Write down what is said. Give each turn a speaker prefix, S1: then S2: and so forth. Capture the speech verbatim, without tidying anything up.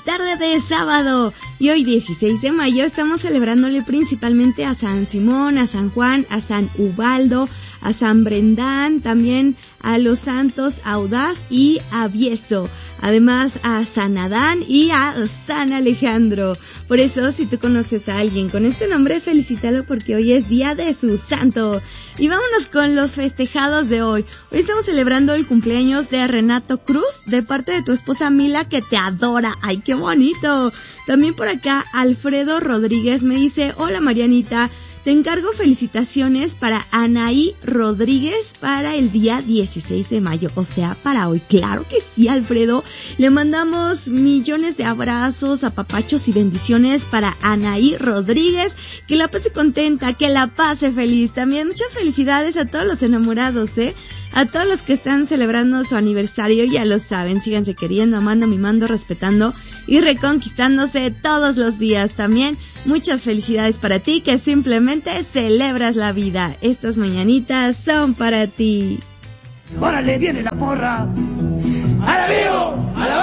S1: tarde de sábado. Y hoy dieciséis de mayo estamos celebrándole principalmente a San Simón, a San Juan, a San Ubaldo, a San Brendán, también a los santos Audaz y Avieso, además a San Adán y a San Alejandro. Por eso, si tú conoces a alguien con este nombre, felicítalo porque hoy es día de su santo. Y vámonos con los festejados de hoy. Hoy estamos celebrando el cumpleaños de Renato Cruz, de parte de tu esposa Mila, que te adora. ¡Ay, qué bonito! También por acá, Alfredo Rodríguez me dice, hola Marianita, te encargo felicitaciones para Anaí Rodríguez para el día dieciséis de mayo, o sea, para hoy. Claro que sí, Alfredo. Le mandamos millones de abrazos, apapachos y bendiciones para Anaí Rodríguez. Que la pase contenta, que la pase feliz. También muchas felicidades a todos los enamorados, ¿eh? A todos los que están celebrando su aniversario, ya lo saben, síganse queriendo, amando, mimando, respetando y reconquistándose todos los días. También muchas felicidades para ti, que simplemente celebras la vida. Estas mañanitas son para ti.
S2: ¡Órale, viene la porra! ¡Ahora vivo!